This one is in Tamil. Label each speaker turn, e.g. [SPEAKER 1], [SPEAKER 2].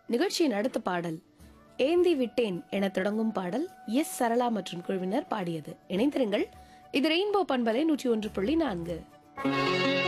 [SPEAKER 1] நிகழ்ச்சியின் அடுத்த பாடல் ஏந்தி விட்டேன் என தொடங்கும் பாடல் எஸ் சரளா மற்றும் குழுவினர் பாடியது. இணைந்திருங்கள். இது ரெயின்போ பண்பலை 101.4.